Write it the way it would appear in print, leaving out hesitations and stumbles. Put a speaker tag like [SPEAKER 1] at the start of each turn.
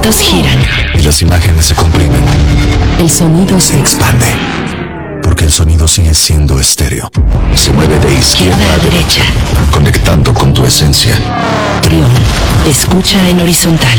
[SPEAKER 1] aparatos giran.
[SPEAKER 2] Y las imágenes se comprimen.
[SPEAKER 1] El sonido se
[SPEAKER 2] expande. Porque el sonido sigue siendo estéreo. Se mueve de izquierda a derecha, conectando con tu esencia.
[SPEAKER 1] Trión, escucha en horizontal.